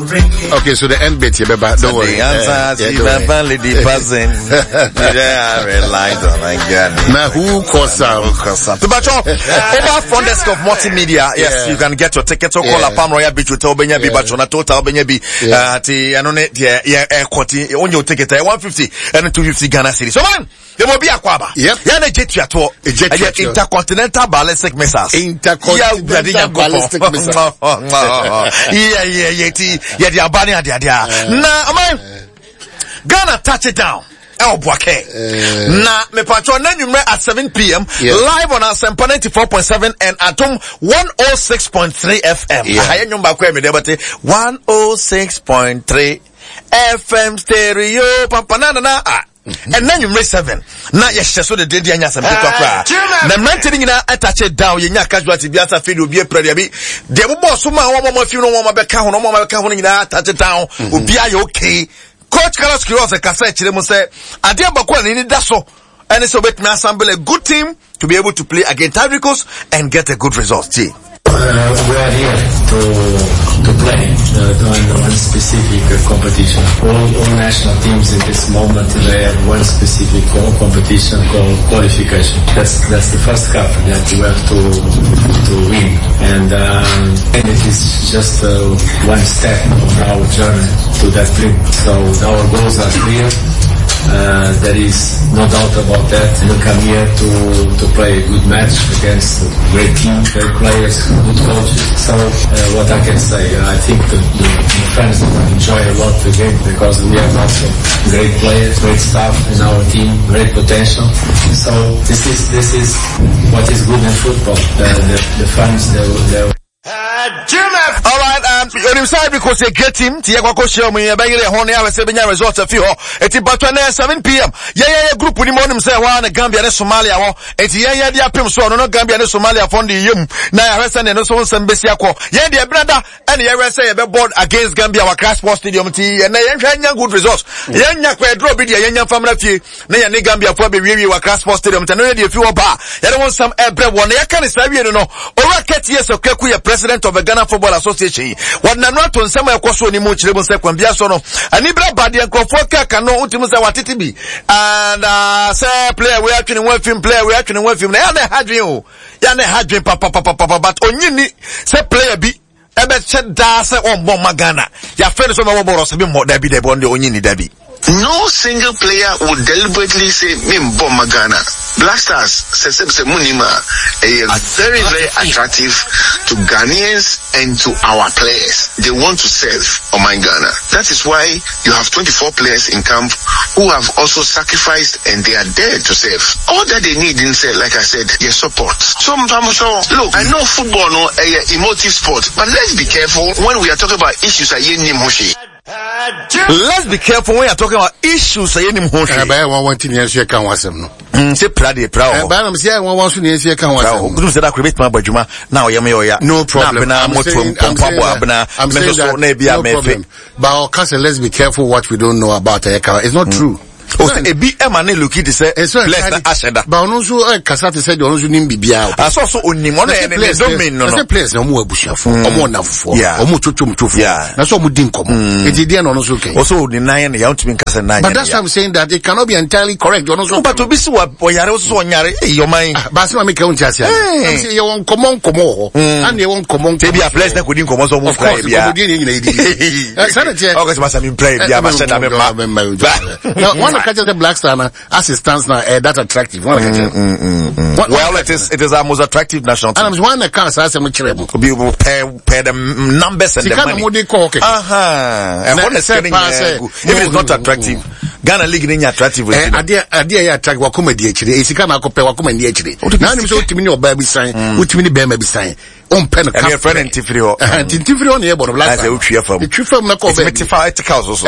Okay, so the end bit, don't worry. The answer is validity person. Now, who calls out? Over front desk of multimedia, yes, you can get your tickets. So call Apam Royal Beach Hotel, Benyabi, Bachona, Total Benyabi, on your ticket, 150 and 250 Ghana City. So, man, there will be a Kwaba. Yep. Yana jet you at all. Intercontinental ballistic missiles. Intercontinental ballistic missiles. Yeah, the Albania, now, man, Ghana touch it down. El Boake. Na me patron number at 7 p.m. live on our Sempa 94.7 and Atom 106.3 FM. I number me debate 106.3 FM stereo papanana. And then you make 7. Now yes, so the day anya some people cry. Na mentally na attach it down you nya casualty bi asa feed obi prayer bi. De mo boss ma wo mo fi no mo beka ho no mo beka ho nyina attach it down. Obi aye okay. Coach Carlos Quiroz kasa chire mo say ade abakwa ni da so and so bet me assemble a good team to be able to play against Ivory Coast and get a good result. We are here to play on one specific competition. All national teams in this moment they have one specific competition called qualification. That's the first cup that you have to win, and it is just one step on our journey to that dream. So our goals are clear. There is no doubt about that. We come here to play a good match against a great team, great players, good coaches. So what I can say, I think the fans enjoy a lot the game because we have also great players, great staff in our team, great potential. So this is what is good in football. The fans, they all right, on the side because a great team, Tiago show me a baggy honey, I was saying results of you. It's about 7 p.m. Yeah, group with the morning say one Gambia and Somalia. It's the Pim so no Gambia and Somalia from the yum. Now I and also some Bessiaco. Yeah, dear brother, and the RSA a board against Gambia or Crash Sports Stadium T and they good results. Young drop it, young family fee. Nay, Gambia probably review a Crash Sports Stadium. And already a few bar. You don't want some air bread one. I can't say, you know, or yes, okay, president of the Ghana Football Association. What not on some question in much level second Biasono. And Ibra Badi and Kofoka cano ultimus what it be. And say player we actually one film player we actually one film. Yana had you papa but only say player be ebe said das on Bomagana. Your friends on our boros be more debi de bonde only debi. No single player would deliberately say, Mimbo Magana. Black Stars, Sesebse Munima, very, very attractive to Ghanaians and to our players. They want to serve Ghana. That is why you have 24 players in camp who have also sacrificed and they are there to serve. All that they need in say, like I said, their support. So, look, I know football no emotive sport, but let's be careful when we are talking about issues like Yenim Hoshi. Let's be careful when you're talking about issues. I want to can was no. Say proud. I'm saying one wants to hear can was that create my bajuma. Now no problem. I'm saying that no problem. But let's be careful what we don't know about it's not true. A big emane looking to say, bless the Asheda. But also, Cassati said, also Nimbia. I saw so only one don't mean no place, no more bush for, or more now for, or more to yeah. That's all we didn't come. It's the end on us okay. Also, denying the out to Casa 9. But that's what I'm saying that it cannot be entirely correct. But to be so, or you're also on your mind. But I make a just say, you won't come on, and you won't come on. Maybe a place that couldn't come on almost like, yeah. August must have been played. Yeah, one catch the Black Star as it stands now, that's attractive. Well, it is our most attractive national team. And I'm one that can't say I'm pay the numbers and the money. If it's not attractive, Ghana League in attractive. Idea attract Wakumedi actually. It's kind of Wakumedi actually. Now I'm so to me or baby sign, which many baby sign. On pen and your friend and Tifrio on the airborne of last year. The true from the also.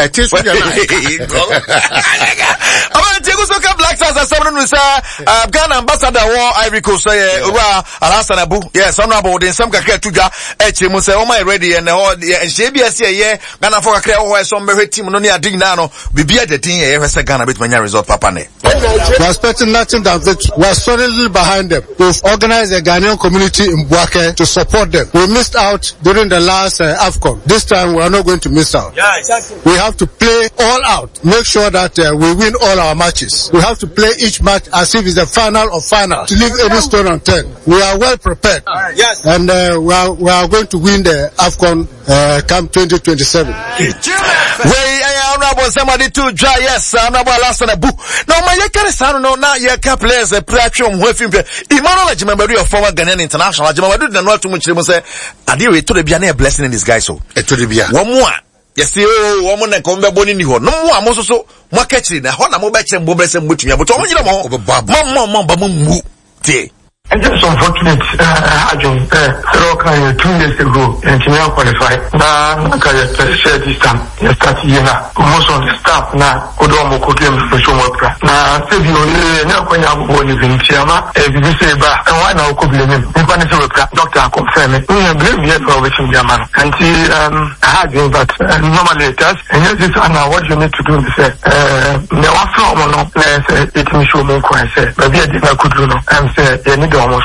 Black Stars are someone who Ghana ambassador war Ivory Coast Alassane Abu. Yes, honorable in some Kakatuja, Echimus, oh my ready and all the JBS Ghana for a clear some very team no near Dignano, be the team a Ghana bit when you result Papane. We're expecting nothing than that. We're solidly behind them. We've organized a Ghanaian community in Buake to support them. We missed out during the last AFCON. This time we are not going to miss out. Yeah, exactly. We have to play all out. Make sure that we win all our matches. We have to play each match as if it's the final of final. To leave any stone unturned. We are well prepared. Yes. And we are going to win the AFCON Camp 2027. Honorable somebody to dry, yes, honorable last on a book. Now, my yakari son, no, now your cap players, a platform who have Emmanuel Jimabari of former Ghanaian international. Jimabari did not too much. They say, I deal with to the Biane blessing in this guy. So, to the Bia. One more. Yes, woman and come boni ni ho. No more, I'm also marketing. Now, what I'm about to bless and with me. But all you know, Mama, It's just unfortunate, Ajun, several kind 2 years ago, and China qualified. Now, I share this time, you start here now. Most of the staff now, Odomo Kokem for Shomopra. Now, say you know, when I'm born in Chiama, if you say back, and why now could blame him? Doctor confirm it. We blame here for wishing Yaman. And see, Ajun, but normally it does. And yes, it's what you need to do is, no, it me show more quiet, but I did not could do no. I'm saying, you need now,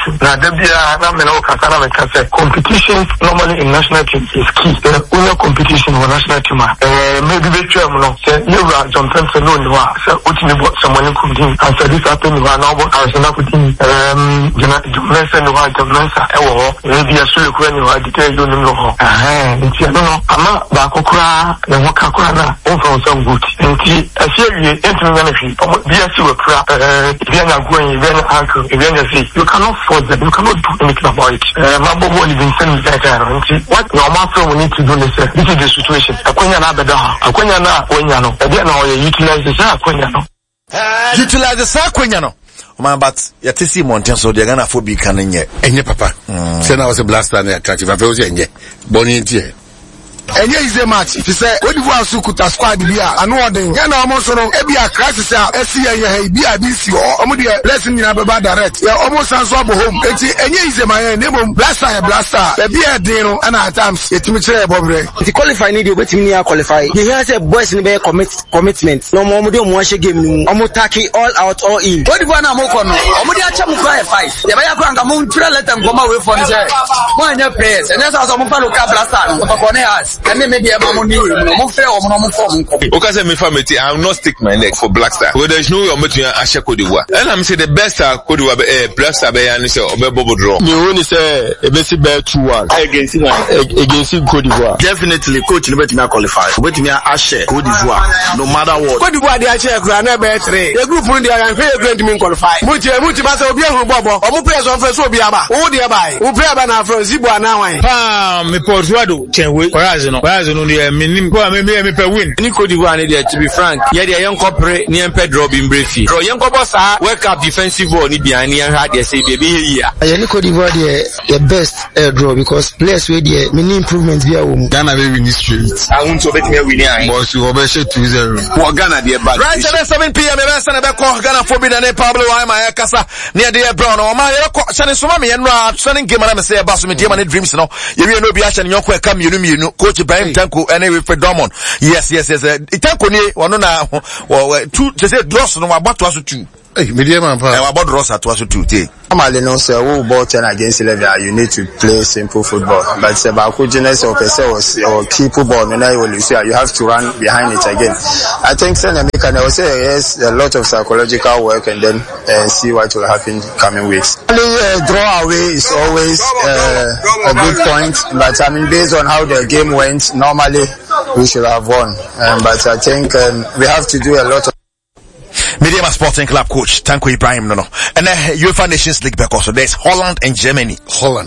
competition normally in national team is key. Only competition in national team. Maybe we try say you are sometimes alone. So what you bought someone could do after this happened. You are now I was not putting maybe a solo when you are detailed. You know. I don't know. I'm not Bakokra and Wakakana over some good. And I see you entering benefit. Be a super. Vienna going, Vienna uncle, Vienna see. You cannot force them. You cannot do anything about it. Mabobo even send better. What normal thing we need to do is this is the situation. Akwenya na beda. Akwenya na Akwenya no. Ebi na oye utilize the Akwenya no. Utilize the Akwenya no. Man, but you see Mountain, so they're gonna for be canning yet. Enye papa. Say now was a blaster and attractive. I feel enye. Bonnie in enye is a match. He said, what do you want to kuta squad be a no den. Ya na almost no e be a crisis a esi ye be a BC or omo de blessing na baba direct. Ya almost answer go home. Enti enye is a man name blaster be a dey no and at times etimi kire bobre. If you qualify need you betimi ya qualify. You hear say boys ni be commitment. No mo de mo hye game ni omo tackle all out all in. What do you want na mo kono? Omo de acha mo cry 5. Ya ba ya kwa nga mo ntira let them come away from say. Mo anya players. And that's how mo fa local blaster. Ko kone has. And then maybe I'm on I will not stick my neck for Black Star. But there's no way I'm going to Asha Cote d'Ivoire. And I'm saying the best Cote d'Ivoire Black Star and say Bobo draw. You only say a basic bear 2-1 against Cote d'Ivoire. Definitely coach no better qualify. But me Asha Cote d'Ivoire no matter what. Cote d'Ivoire they Asha Grana bear 3. The group when they are going to qualify. Muti basa obi ehun bobo. Omo players on first obi aba. Who dey buy? Who play aba na from Zibo na wan. Me Portuado chenwe. Whereas no dey me pe win. Ni Cote d'Ivoire dey to be frank. Ye dey yen kopre ni empe draw bi mbrefi. Draw yen kobo sa work up defensive ball ni bian ni ha dey say baby here. Ni Cote d'Ivoire dey best draw because players wey dey many improvements bi awom. Ghana wey win straight. I want to bet me win here. But you over 2-0. For Ghana dey bad. Right at 7 p.m. e be be call Ghana for be na Pablo Aimaya kasa near the Brown o ma ye send so ma me no sending game na me say ba so me dey man dreams no ye we no bi a hye no kwa kam yenu coach Ibrahim Tanko and Wilfred Drummond. Yes. Tanko ni ono na two say dross no about to 2. Hey, medium man pa. About dross at 2. Normally no say who ball 10 against 11 you need to play simple football. But say ba coachness or person or keep football no na you have to run behind it again. I think Seneca will say yes a lot of psychological work and then see what will happen coming weeks. Draw away is always a good point, but I mean based on how the game went normally we should have won. But I think we have to do a lot of Mediama Sporting Club coach Tanko Ibrahim no. And UEFA Nations League because so there's Holland and Germany.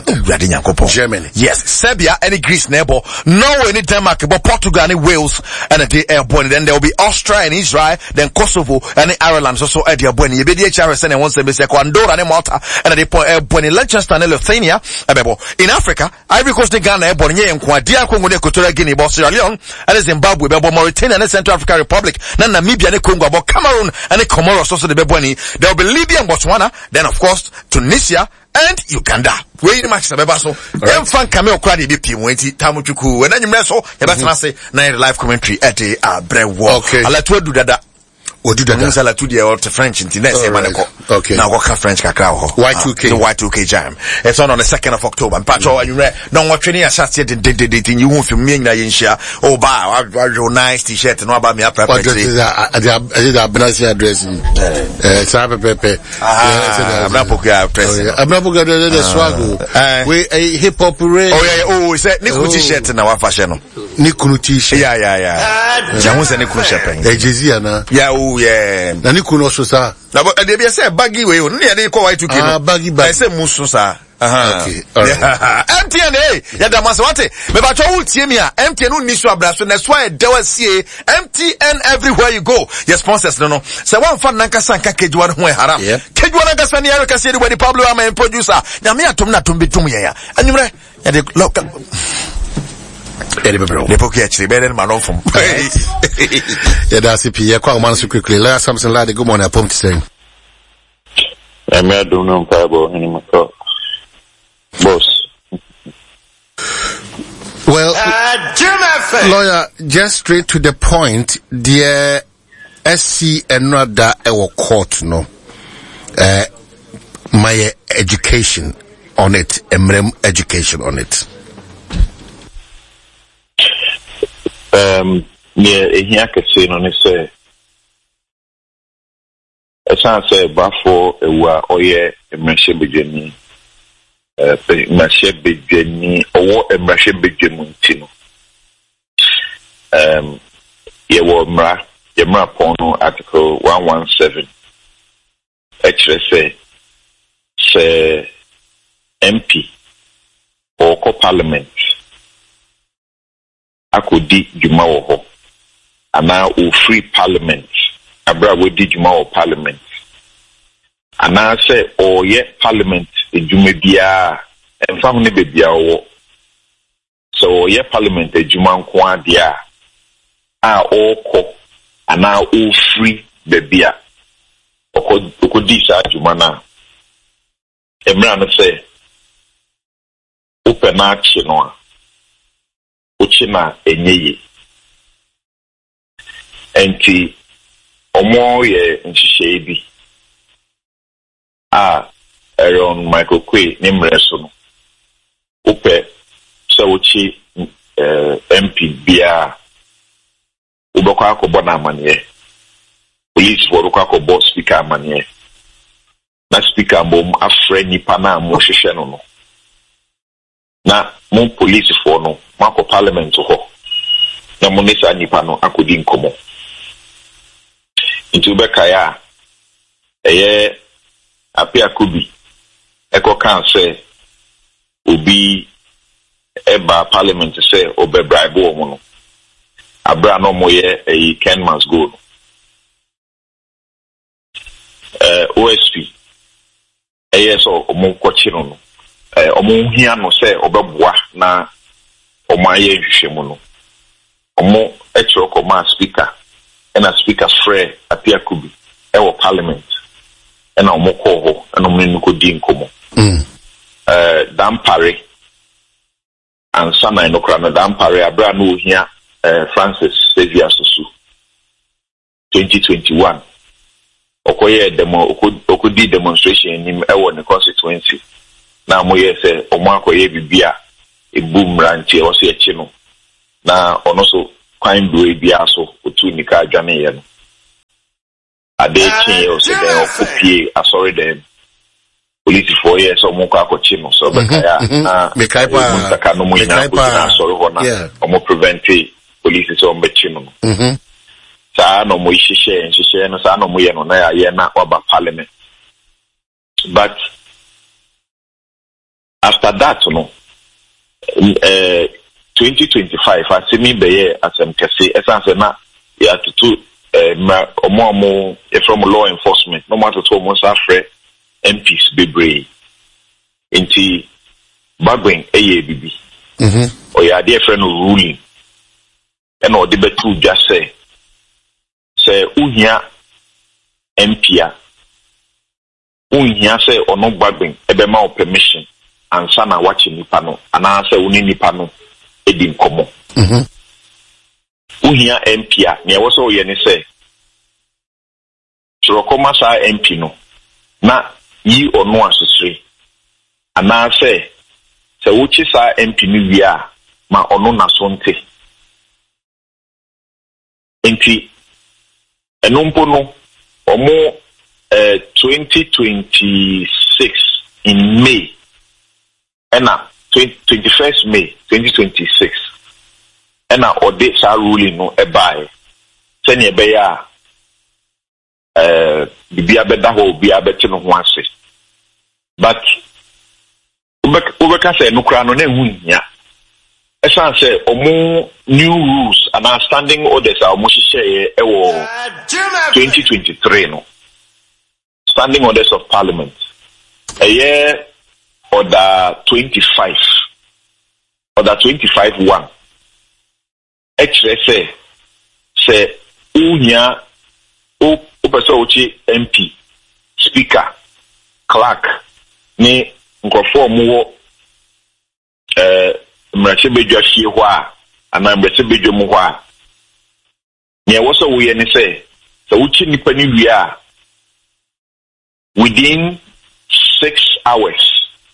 Germany. Yes, Serbia and Greece neighbor. Norway and Denmark, but Portugal and Wales and the airborne. Then there will be Austria and Israel, then Kosovo and Ireland. So at the airborne. You be the HRSN and one say Andorra and Malta and the airborne in Liechtenstein and Lithuania. In Africa, Ivory Coast and Ghana airborne and Kwadia Congo and Equatorial Guinea, Sierra Leone and Zimbabwe, Mauritania and Central African Republic, then Namibia and Congo, Cameroon and the Comoros also the Bebwani. There will be Libya and Botswana, then of course Tunisia and Uganda. Wait much so em fan cameo kwadi bi pim wenti tamuchuku when you meso e betana say na live commentary at the brewo. Okay. Ala to do dada. Odu dada. Nsala tu dia or French in Tines Manako. Okay. Now walk French kakao. Y2K. The Y2K jam. It's on the 2nd of October. And Patrol and you read no what training a shot yet in you won't feel me in Yensha. Oh bah, nice t-shirt and about me up. What is that Benazia address? Sabe Pepe. I'm not the swaggle. We a hip hop parade. Oh yeah, oh, is that Niku t-shirt in our fashion? Niku t-shirt. Yeah. Jamus and Niku shopping. Jiziana. Yeah, oh yeah. Niku no so sa. Now but they be say baggy way. Near they call Y2K. Baggy. I say musu sa. Okay. All right. MTN, yeah, Maswate. Me ba cho ultie mi a MTN un nisu abraso. That's why there was MTN everywhere you go. Your sponsors no. Say one fan nanka sanka kejuwa no haram. Kejuwa nanka sani ya kasi the Pablo ama producer. Na me atum na tumbi tum ya. Anyumre ya de local. The poke actually better man off from. Yeah, that's it. Yeah, quite man so quickly. Let something like the good morning. I pumped saying. I don't know about any more. Boss. Well, lawyer, just straight to the point. The SC and rather our court, no. My education on it, education on it. Here I can say on it, say, as I say, before a war or yeah, a machine beginning. Machine beginning or a machine beginning. Yemra Pono article 117. Actually say MP or co-parliament. Akodi Juma wo ana o free parliament abra we di Juma wo parliament ana say o ye parliament ejuma bia emfa ho ne bebia wo so o ye parliament ejuma nko adia a o ko ana o free bebia okodi sa juma na emra no say open action no Uchina enyeye enti omo ye nhihye bi Aaron Michael Kwe ne mreso no upe so uchi MP bia ubakwa akobọ na amanye police for akobọ speaker amanye na speaker bom afre nipa na mo hwehwe no na mo police for no mako parliament ho na mo nisa nipa no akodi nkomo into beka ya eye apia kubi eko kan say obi eba parliament say obe bribe wo no abra no mo ye Ken must go OSP eye so mo kwachi no omo hia no say obeboa na omo aye hwehwemu no omo etro koma speaker na speaker free apia kubi ewo parliament na omo ko ho na omo nko di nkomo dampare and sana inokra na dampare abra no hia Francis Xavier Susu 2021 okoye demo okodi demonstration ni ewo ne constituency na mo ye se omo akoye bibia ebum ranche o se echi no na ono so kwan do ebia so otu nika adwane ye no ade chi o se de okopie asori dem police for years omo kwa akochi no so beka ya na mekaipa taka no mo ina ko na asori ho na omo prevent police so mbechi no sa no mo ihihye no sa no mo ye no na ya ye na oba parliament but after that no 2025 asemi beye asem kese esanse na ya tutu omo from law enforcement no matter to omo safre MPs bebre inti bagwen eye bibi o ya de friend ruling and o de betu just say uhia MPA uhia say ono bagwen ebe ma o permission ansa na wachi nipa no ana say uni nipa no edi nkomo uhia MPA ne wo so ye ne say Chirokoma sa MP no na yi ono asesre ana se wuchi sa MP ni bia ma ono na sonte enti enumpo no omo 2026 in May ena 21st May 2026 ena ode sa ruling no ebae sene ebeya bibia beda ho bia beti no ho ase but ubeka say no kra no na hunya esa say omo new rules and standing orders are omo hihye ewo 2023 no standing orders of parliament a year order 25-1 HSA say unya o person uchi MP speaker clerk ni nkofo mu mrache bedwa hie ho a ana mrache bedwa mu ho a ne wo so wo ye ni say uchi nipa ni wi a within 6 hours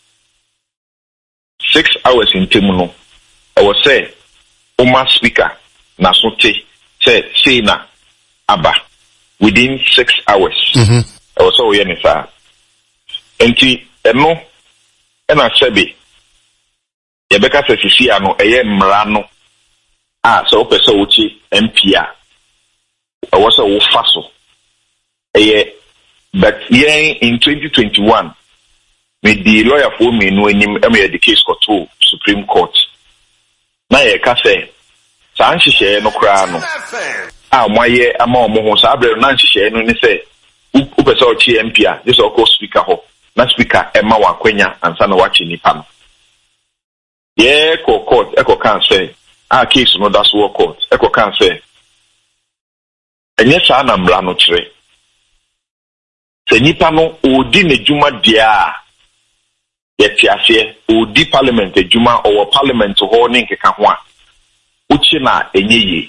in temuno I was say Oma speaker na sote say na aba within 6 hours I was so yen sa enti eno ena sebe ye beka se sisi ano eye mra no so opese uchi MP a I was so faso eye but yen in 2021 with the lawyer for me no enim the case got to Supreme Court na ye ka say san hihye no kra no moye ama omo ho sa abre na hihye no ni say upesa o chi MP a this o speaker ho na speaker ema wa kwanya ansa na wachi nipa no ye ko court e ko kan say case no that's what court e ko kan say enye sa na mra no kire se nipa no odi ne juma dia yeti ase odi parliament ejuma or parliament ho ne nkeka ho a uchi na enyeye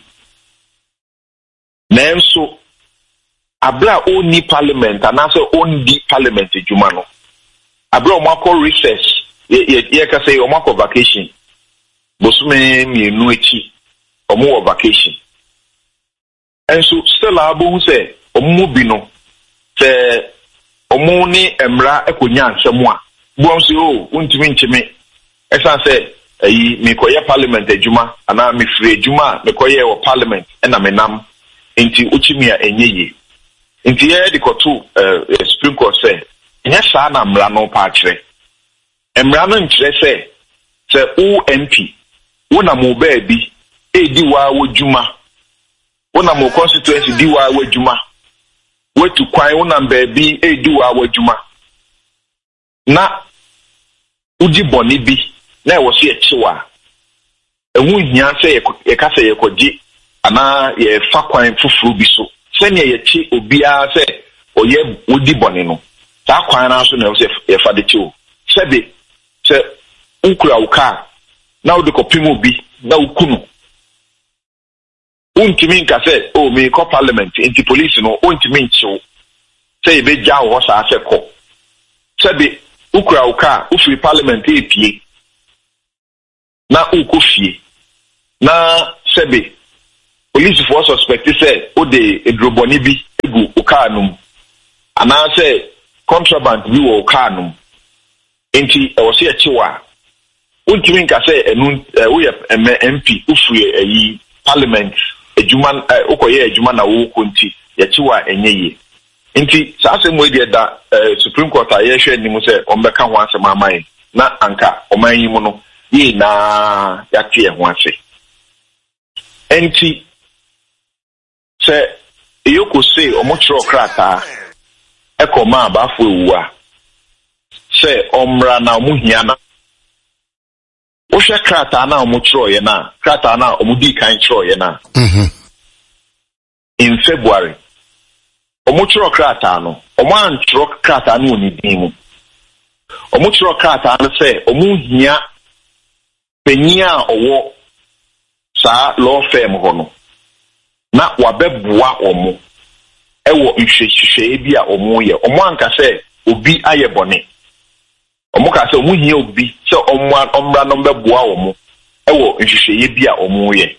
nenso abra oni parliament anase ondi parliament ejuma no abra o makọ recess ye ka say o makọ vacation bosume mienu echi o mo vacation enso still abo say o mu bi no se o mu ni emra ekonya ansemu a bonsi untimi nchime esa say me koye parliament ejuma ana me free ejuma me koye o parliament ena menam enti uchimia enyeye enti ye de kotu Supreme Court say nya sa na mra no pa kire emra no nkire say o MP wona mo ba bi edi wa wojuma wona mo constituency di wa wojuma wetu kwan wona ba bi edi wa wojuma na uji boni bi na e wo se echiwa ehu hia se ye ka se ye koji ana ye fa kwan fufuru bi so se ne ye chi obia se oye udi boni no ta kwan na so na se ye fa de chi o se be se ukura uka na udi kopimu bi na ukunu untimi nka se me ko parliament inti police no untimi nchiwo se be ja wo sa se ko se be ukura uka ufiri parliament epie na ukofie na sebe police for suspect say o de edroboni bi egu uka num ana say contraband bi wo uka num enti e wo se echiwa untimi nka say enu wo ye MP ufiri eyi parliament ejuma ukoye ejuma na wo konti yechiwa enyeye nti saase mo die da Supreme Court aye hwe ni mu se ombeka ho asema amai na anka omanyi mu no yi na yate ho ase nti se eyoko se omochro krata ekoma abafo ewua se omra na omuhia na o hwe krata na omochro ye na krata na omudi kan chro ye na in February omuchro krata no omanchro krata no ni dimu omuchro krata no se omuhia penya owo sa law firm ho no na wabebua omo ewo nhwehwehwe bi a omo ye omo anka se obi aye bone omo ka se omo hia obi se omra no mbeboa omo ewo nhwehweye bi a omo ye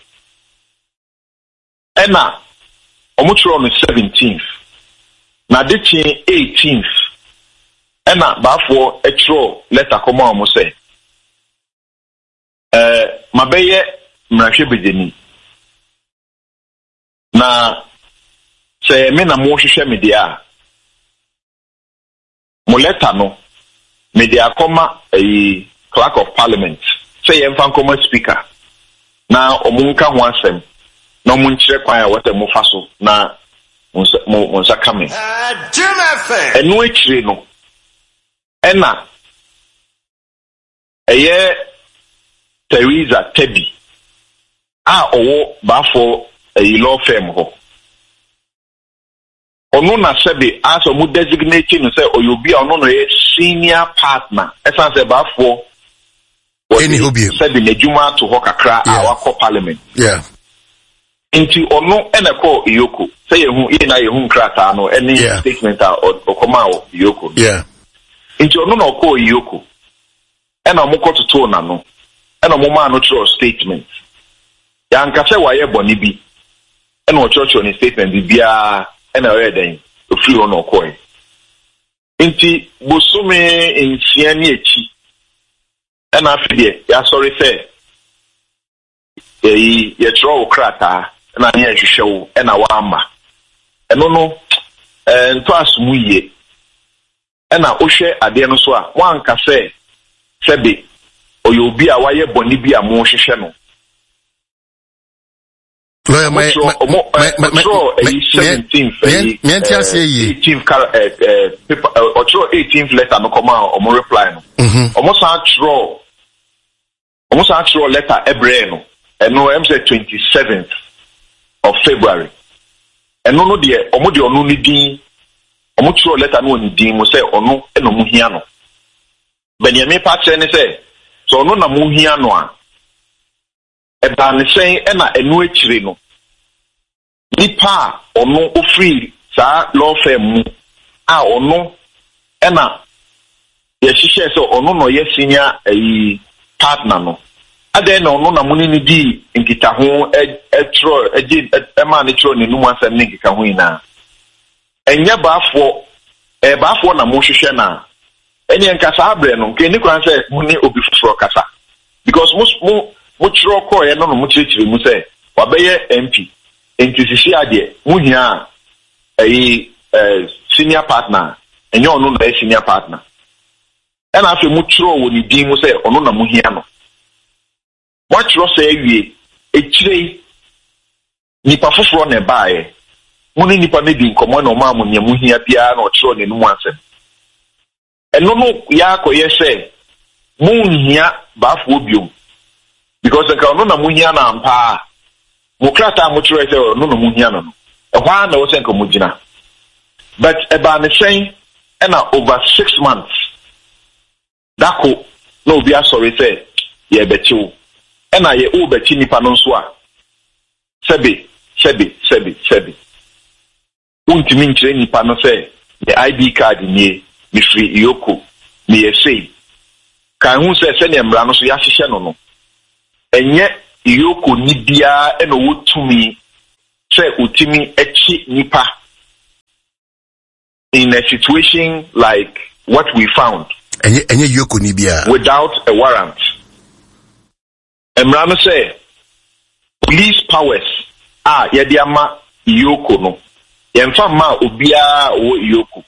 ena omo tro on 17th na dichi 18th ena bafo etro letter koma omo se mabeye mrahwe bedeni na se me na mo hwehwe media mo letter no media koma clerk of parliament say yemfa koma speaker na omunka ho asem na omunchire kwan a wata mo faso na mo nsa kame enu echire no ena Teresa Tebi owo bafo law firm ho onu na sebe as omu designate no say oyobi onu no senior partner esa se bafo any hobby sebe na juma to ho kakra awako parliament inti onu eneko iyoko say yehu ye na yehu krata no any statement okoma iyoko inti onu na okọ iyoko ena omukọ tutu na no ena mo ma no through statement ya nka se waye boni bi ena o church on statement bi bia ena we den ofiri ono koi inti bosume enchia ni echi ena afide ya sorry say ye throw krata ena ni ehwehwew ena wamba eno no nto asumuye ena ohwe ade no so a wanka se sebe oyobi a waye boni bi a mo hwehwe no lawyer my 18th letter no come out omo reply no omo sa throw letter ebre no eno em say 27th of February eno no de omo de onu ni din omo throw letter no ni din mo say onu eno mo hia no Benjamin Pache ne say so no na mo hia no a eba ne say e na enu echire no nipa ono ofri sa law firm mu a ono e na ye hihye so ono no ye senior partner no ade na ono na muni ni di nkita ho etro ma ne tro ne numu asem ne nkita ho ina enya baafo na mo hwehwe na enye nkasa abre no nke ni kwan say muni obi fufuro kasa because mo tro ko ye no mo chirechire mu say wabeye MP entisisi ade mu hia senior partner enye ono na senior partner ena afi mu tro wo ni din mu say ono na mu hia no mo tro say awie echire nipa fufuro na baaye muni nipa me di nkomo na o ma mu nya mu hia bia na o tro ne numu asem eno no ya koye say munhia bafo obiom because nka ono na munhia na ampa mo krata mo tro say ono na munhia no ehwa na wo say nka mugina but eba ne sen ena over 6 months dako no obi asori say ye bechiw ena ye o bechi nipa no so a sebe untimi nchire nipa no say the ID card ni mi free iyoko mi yesei kan hu se ne mra no so ya hihye no enye iyoko ni bia e no wotumi se utimi echi nipa in a situation like what we found enye iyoko ni bia without a warrant emra no say police powers yedi ama iyoko no yemfa ma obia wo iyoko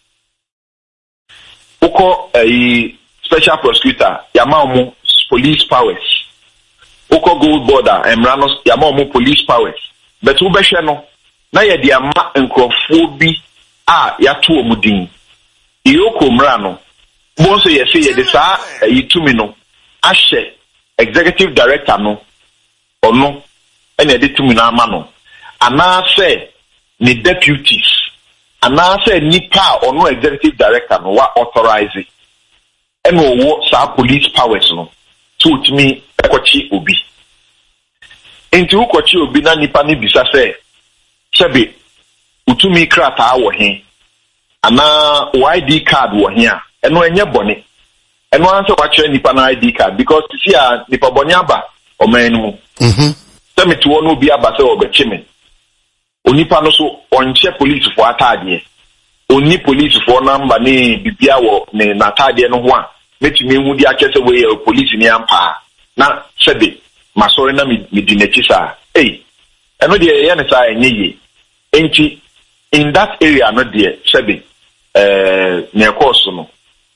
uko special prosecutor yama police powers uko gold border emranos yama police powers but u behwe no na ye de ama nkrofo bi ya to omudin iyoko mra no bo so ye se ye de sa yitumi no ahye executive director no ono ene de tumi na ama no ana se ni deputies ana say nipa ono executive director no wa authorize eno wo sa police powers no to me ekochi obi enti ukochi obi na nipa ni bisa say sebe utumi krata wo he ana ID card wo he a eno enye bone eno anse wa kire nipa na ID card because see a nipa bone aba o man mu semeti wo no bi aba se obekime onipa no so onche police for atade oni police for number ni bibia wo ne natade no ho a metumi hu di akese we police ni ampa na sebe masore na midineti sa eno de ye ne sa enye enti in that area no de sebe near course no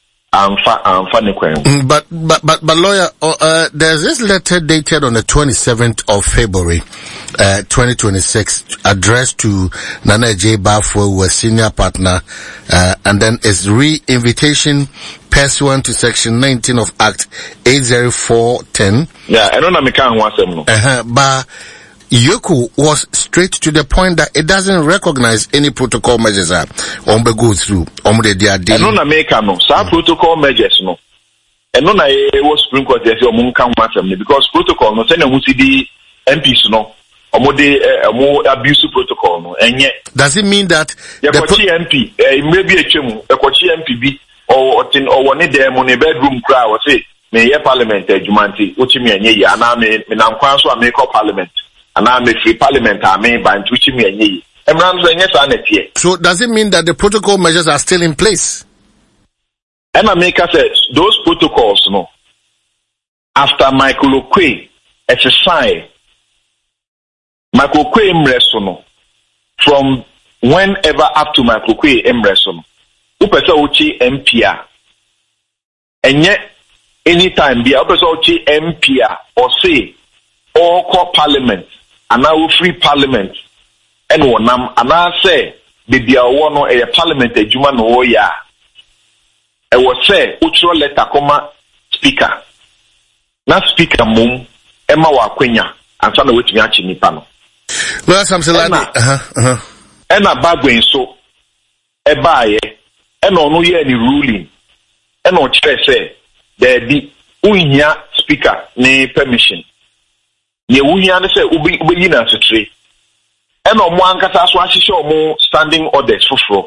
but lawyer, there's this letter dated on the 27th of February 2026 addressed to Nana J. Bafo, who was senior partner, and then it's re-invitation pursuant to section 19 of Act 80410. Yeah, I don't know me can want them. But Yoko was straight to the point that it doesn't recognize any protocol measures that Ombe go through. Ombe they are dealing. No, na make no. Some protocol measures no. And no, na was Supreme Court say omo kan want them because protocol no. Say na the MPs no. Omo de omo abuse protocol no. Enye. Does it mean that the MP maybe a chemu ekochi MP bi or one there mo ne bedroom cry or say me ye parliament adjumanti uchi me enye ya na me na nkwan so make parliament. And I'm a free parliament, I mean, by twitching me. So does it mean that the protocol measures are still in place? And I make us those protocols, no. After Michael Okwe exercise, Michael Okwe imresono from whenever up to Michael Okwe imresono. Upesa uchi MPA. And yet, anytime be upesa uchi MPA or say, or call parliament. And now free parliament and one and I say the one a parliament a Juma no ya. I was say ultra letter comma speaker. Not speaker mum Emma Wakwenya and son of which me actually pano. Well, something like and a bagwin so a buy and no year any ruling and no chair say there be unya speaker ne permission. Ye wunya say ubi na setre eno mo ankasa so ahihye mo standing orders for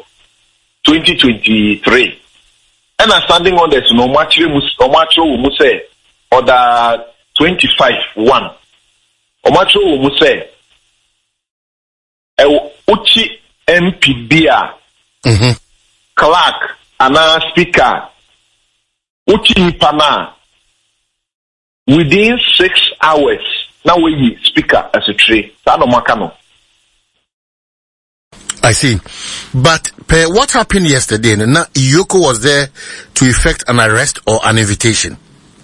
2023 ena standing orders no mo akire mu say order 25-1 o mo akire mu say uchi MP bia clerk ana speaker uchi pana within 6 hours. Now we speaker as a tree. I see. But what happened yesterday? Now Yoko was there to effect an arrest or an invitation.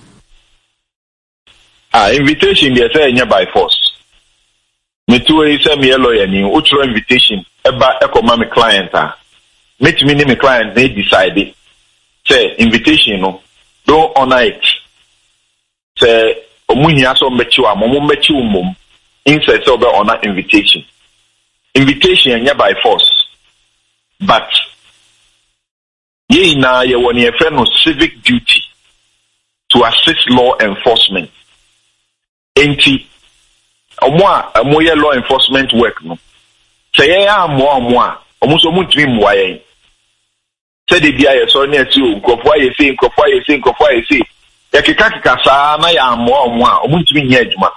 Invitation they say by force. Me too say me lawyer ni utro invitation eba ekoma me client me to me client they decide say invitation no don't honor it. Say omuhia so mechi wa momo mechi umum inside so be honor invitation enya by force but ye na ye woni e friend no civic duty to assist law enforcement enti omo ye law enforcement work no say ye amo a omo so mutimi mwa ye say de bia ye so na ti o nkofo aye say yakika saa na ya amo a omuntimi nya adwuma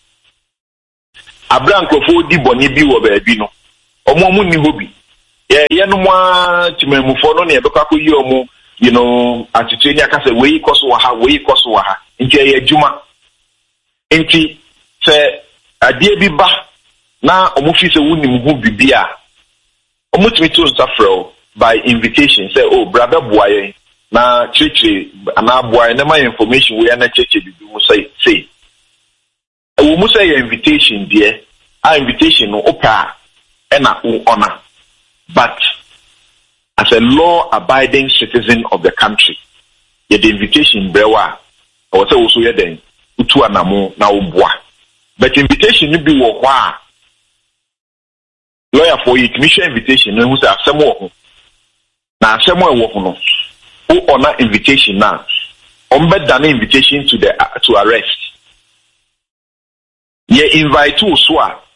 abrankofo di boni bi wo baabi no omo ni hobi ye no mo timamufo no na ebekwa ko yi omo you know atitwe nya kase we koso wa ha nti ye adwuma nti se adie bi ba na omo fi se wunim ho bibia omo timi to nsafrɛ by invitation say oh brother boy na chichi ana boy na my information we na chichi bibi mu say we mu say invitation there invitation no opa na honor but as a law abiding citizen of the country the invitation brewa or say also ye den utu anamo na oboa but invitation ni bi wo kwa lawyer for you commission invitation no who say asemo ho na asemo e wo ho no who honor invitation now than invitation to arrest ye invite you so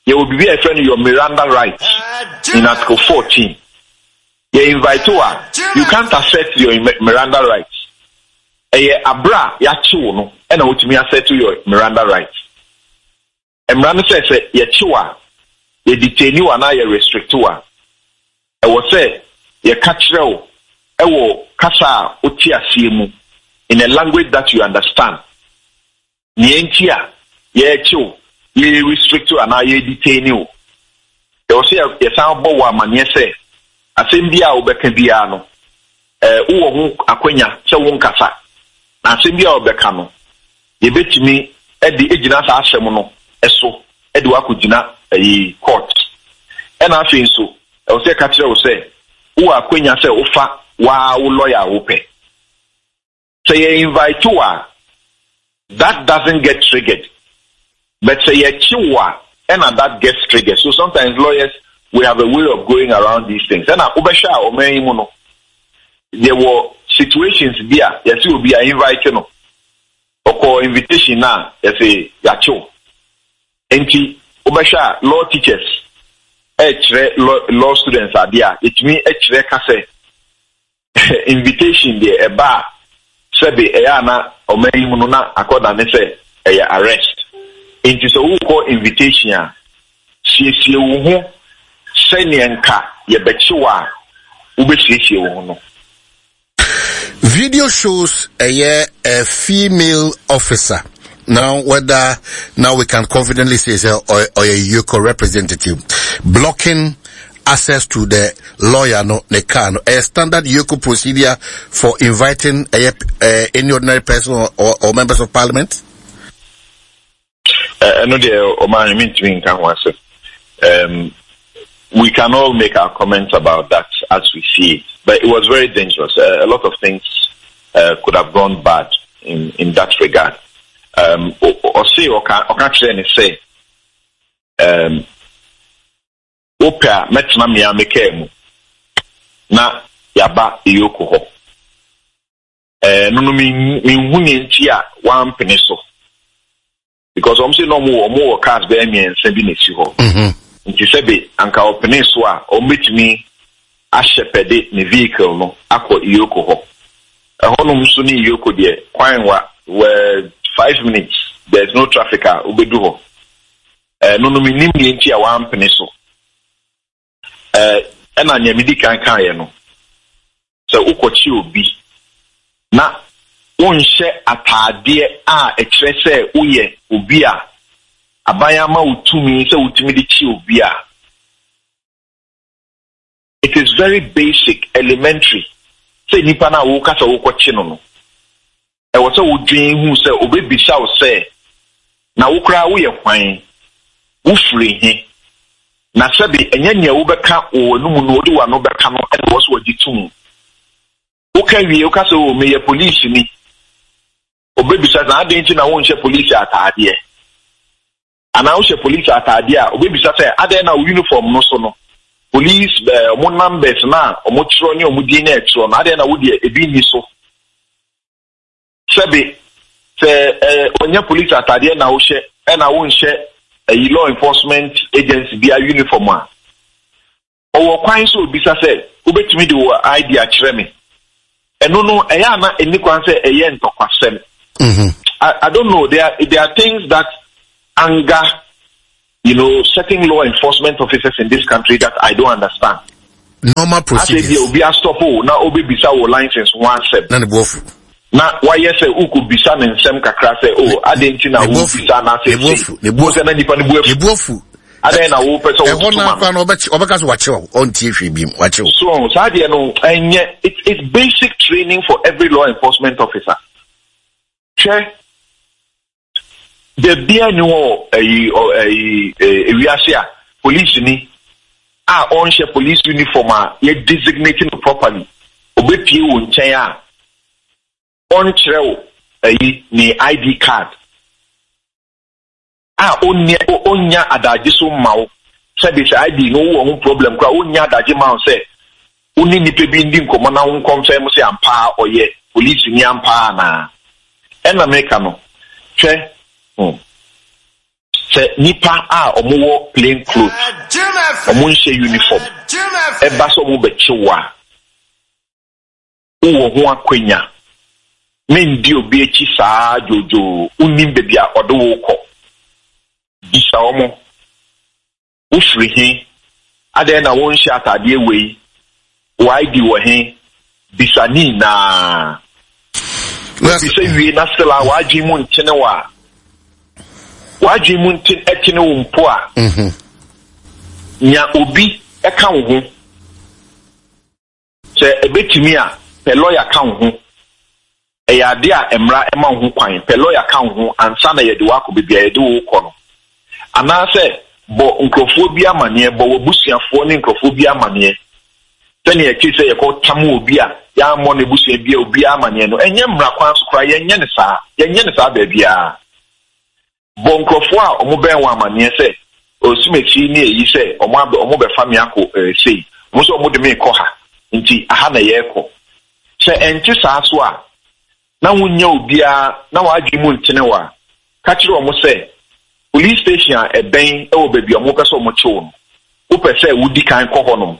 you will be a friend your Miranda rights in Article 14. You invite her, you can't assert your Miranda rights. Abra yachiwo no and wotumi assert your Miranda rights. And Miranda says yachiwa ye detain you and I restrict you. I will say ye catch you ewo kasa oti asiemu in a language that you understand. Ni entia ye chiwo ye restrict you and I detain you. They will say ye sound bo wa man ye say asembia obeka bia no uwo hu akwanya se wo nkasa na asembia obeka no ye betimi e di ejina sa asem no eso e di wakogina court e na afi nso e wo se ka kire wo se uwo akwanya se ufa wa wo lawyer wo pe so ye invite you that doesn't get triggered but say ye chiwa and that gets triggered. So sometimes lawyers, we have a way of going around these things. And there were situations there, yes, you will be invited or invitation now, yes, a yacho. And Ubasha law teachers, law students are there. It means invitation there, a bar, Sebi, Ayana, or Maymununa, according to say, arrest. It is a who invitation. She who Senyanka Yabechiwa Ubesishi. Video shows a female officer. Now, whether now we can confidently say or a Yoko representative blocking access to the lawyer no nekan a standard Yoko procedure for inviting any ordinary person or members of parliament. We can all make our comments about that as we see it, but it was very dangerous. A lot of things could have gone bad in that regard. Or say, Opera metna mia mekemu na yaba iyoko ho. No mi hunye ntia wan peniso. Because I'm saying no more cars be me and send me si ho. Nti sebe anka opene so a o metimi a shepherd ne vehicle no akọ iyoko ho. Ehonum so ni iyoko de kwan wa 5 minutes there's no traffic a obedu ho. No mi nim nti a wan pene so. Ena nyamidi kan ye no. So ukochi obi na wonhye atade a ekire se uye obi a abayama utumi se utumi di chi obi a. It is very basic, elementary. Say nipa na wo kasa wo kwachi no. E wo se wo dwen hu se obebisa wo se na wo kra wo ye kwan wo firi he na sabi enya nya wo beka wo no mu no odi wa no beka no e wo so wadi tum wo ka wie wo kasa wo me ye police ni obebisa na adenti na wo nche police atade ana wo she police atade a obebisa say ade na wo uniform no so no police mo numbers na mo tro ni mo di na etro na ade na wo di ebi ni so sabi se onya police atade na wo she e na wo nche a law enforcement agency be a uniform one. Or kwan so bisa say ubetimi de wo ID a kire me. Eno no eya na eni kwan say eye ntokwasem. I don't know, there are things that anger certain law enforcement officers in this country that I don't understand. Normal procedures. I say obi a stop na obi bisa wo license one step. Na ne bofu. Na why say uku bisa ne nsem kakra say adenti na wo bisa na say ne bofu na nipa ne bofu adan na wo pese wo tuma na kwa no obeka so wachew on TV bi wachew so say no enye it's basic training for every law enforcement officer che the bia ni ho ewiase a police ni a on she police uniform a ye designating properly obepie wo nchen a on chrew ni ID card onya adaje so mawo say this ID no wo problem kra onya adaje ma say uni ni pebi ndi nkomo na won confirm say ampa oye police ni ampa na en America no che se nipa a omo plain clothes omo nche uniform e ba so omo be chewa uwo ho akwanya mendi obi echi saa jojo unim be bia odo wo kọ bisa omo ufiri he ade na won hye atade wei why di wo he bisa ni na bisa wi na sela waji mu ntene wa waji mu ntene wo mpo a nya obi e ka wo ho se ebetimi a pe lawyer ka wo ho e ya de a emra e ma ho kwan pe lawyer ka wo ho ansa na ye de wa ko bibia ye de wo ko no ana se bo nkrofo bi amane bo wobusuafo ne nkrofo bi amane tani e kise ye ko tamu obi a ya mo ne busua bi obi amane no enye mra kwan so kra ye nye ne saa ba bia bo nkrofo a omo ben wa amane se osumechi ni eyi se omo be fami akọ sei mo so omo de me ko ha nti aha na ye ko se enti saa so a na wunya obi a na waji mu ntene wa ka kire omo se police station e ben e wo baby omo pese omo chewo no wo pese wudi kan ko hono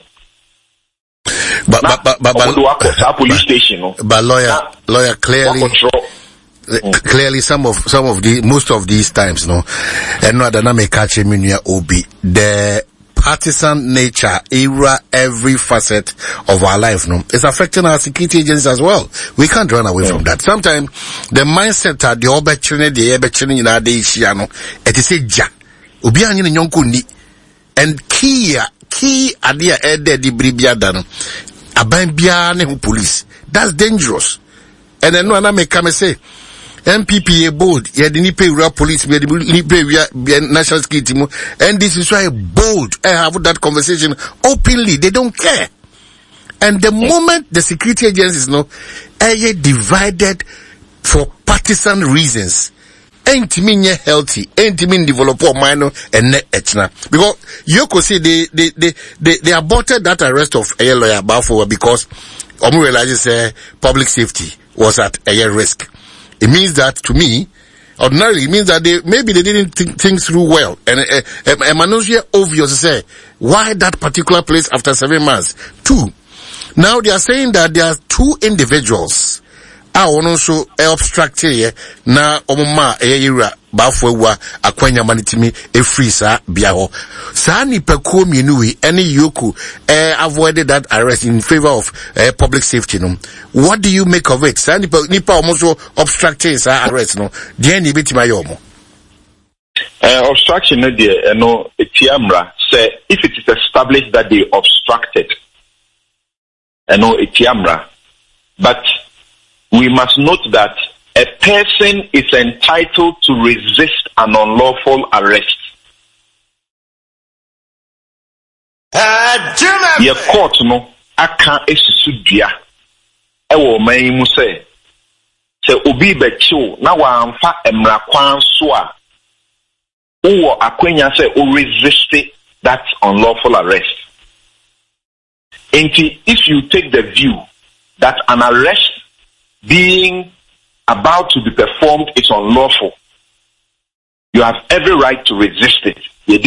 but police station no but lawyer clearly some of the most of these times no and no other na me catch me obi the partisan nature era every facet of our life no it's affecting our security agencies as well. We can't run away from that. Sometimes the mindset at the obechine in our day no it is a ja obi anyi ne nyonko ni and key adia ede di bribia dan aban bia ne police that's dangerous. And then no na me come say MPP bold, yeah, the Nipe police, we the national security, and this is why bold. I have that conversation openly. They don't care. And the moment the security agencies know, divided for partisan reasons, ain't mean healthy, ain't mean develop minor and net etna. Because you could say they aborted that arrest of a lawyer Balfour because Omu realizes public safety was at a risk. It means that, to me, ordinarily, it means that maybe they didn't think things through well. And Emmanuel obvious to say, why that particular place after 7 months? 2. Now they are saying that there are 2 individuals are also obstructed na omuma eyira bafwa akwanya manitimi efrisa biaho sani pekuo mienui any yoku avoided that arrest in favor of public safety no. What do you make of it? Sani nipa almost obstructing sa arrest no the ni bitima yomo obstruction no de no etiamra say if it is established that they obstructed no etiamra, but we must note that a person is entitled to resist an unlawful arrest. Your court no aka esusudua ewo man mu say obi bechiw na wa amfa emra kwan so a wo akwanya say o resist that unlawful arrest. And if you take the view that an arrest being about to be performed is unlawful, you have every right to resist it.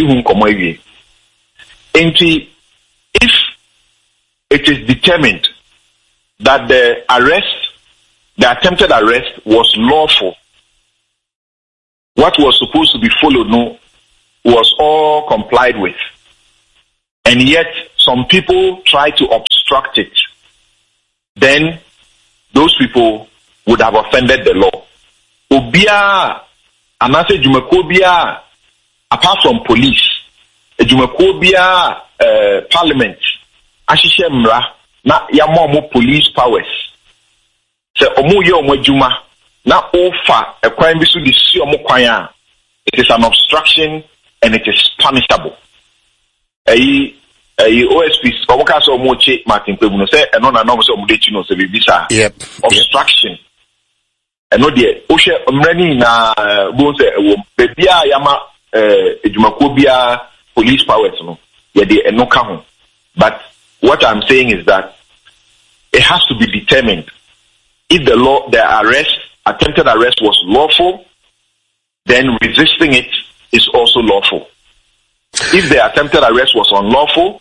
And if it is determined that the attempted arrest was lawful, what was supposed to be followed was all complied with, and yet some people try to obstruct it, then those people would have offended the law. Obia, anase jumekobia, apart from police, jumekobia parliament, ashishe mra, na yamo police powers. Se omu ye omu juma, na ofa a crime bisu di si omu kwaya. It is an obstruction and it is punishable. OSP Obokasa Omoche Martin Kwebuno say and on another no se bibisa obstruction and no de oshe mrani na bon say bebia yama ejumakobia police powers no ye de eno ka ho. But what I'm saying is that it has to be determined if the attempted arrest was lawful, then resisting it is also lawful. If the attempted arrest was unlawful,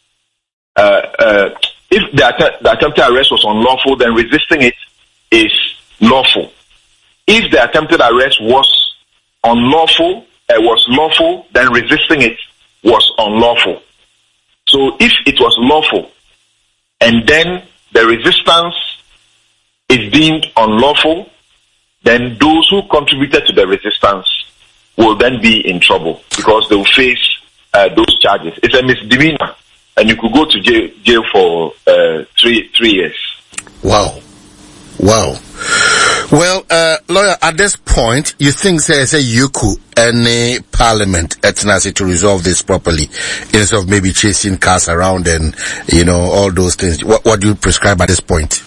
if the attempted arrest was unlawful, then resisting it is lawful. If the attempted arrest was unlawful, lawful, then resisting it was unlawful. So if it was lawful, and then the resistance is deemed unlawful, then those who contributed to the resistance will then be in trouble because they will face those charges. It's a misdemeanor, and you could go to jail for 3 years. Wow. Well, lawyer, at this point, you think say you could any parliament at Nasi to resolve this properly instead of maybe chasing cars around and all those things? What do you prescribe at this point?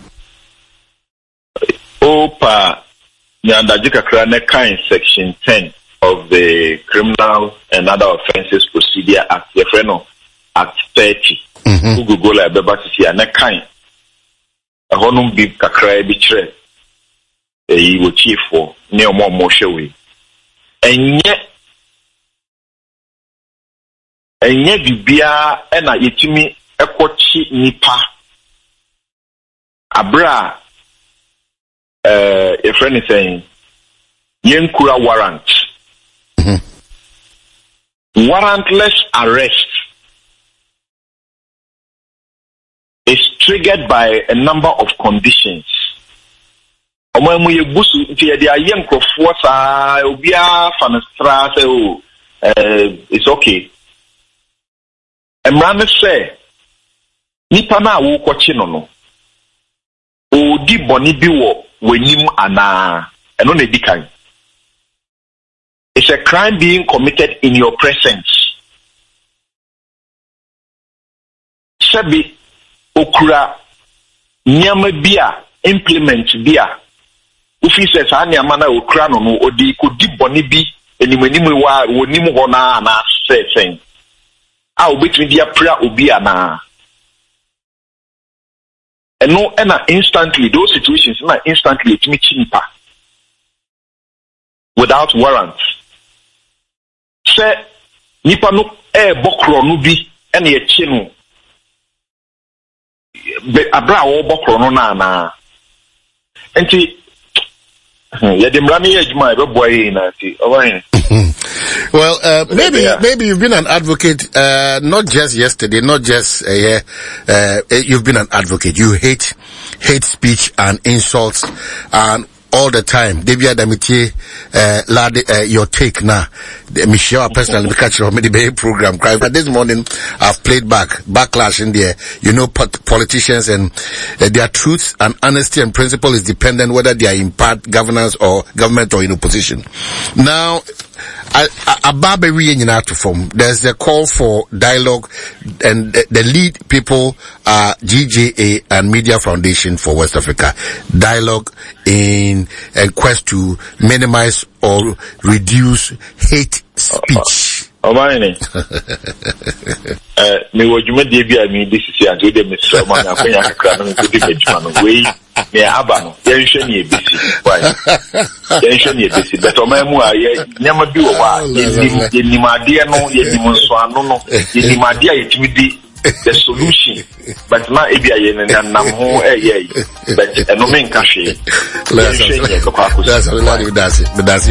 Opa Nyandajika Kraneka in Section 10 of the Criminal and Other Offences Procedure Act, Act 30. Google Bebasisi Anekai. A honum bib kakra bitre e wo chiefo ne omo hwewe enye bibia e na yetimi ekochi nipa abra a friend is saying yenkura warrant warrantless arrest is triggered by a number of conditions. It's okay. Emrame say, nipa na wo kwachi no. Odi boni bi wo wenim ana. Eno na di kan. It's a crime being committed in your presence. Sabi okura nyama bia implement bia ufi says anyama na okura no odi kodi boni bi enimanimu wa wonim ho na na sen a obetumi dia pra obi ana eno na instantly those situations na instantly etimi chinipa without warrant say nipa no bokro no bi ene ye chi no abra wo bokro no na enti ya demrani ejuma be boy na ti well maybe you've been an advocate not just yesterday, not just you've been an advocate. You hate speech and insults and all the time. Devia Damiti your take now. Michelle personally catch your maybe program. But this morning I've played backlash in there. Politicians and their truth and honesty and principle is dependent whether they are in part governance or government or in opposition. Now there's a call for dialogue, and the lead people are GJA and Media Foundation for West Africa. Dialogue in a quest to minimize or reduce hate speech. Me wajuma debia mi this is and we me so man afanya kakra no go di bejuma no we me aba no yenhwe ni ebisi yenhwe ni ebisi but o ma mu aye nyama bi wo wa yenimade no yenim nso ano no yenimade ayetimi di the solution but na ebia yen nam ho but no me nka hwe yenhwe ni ko kwa ko that's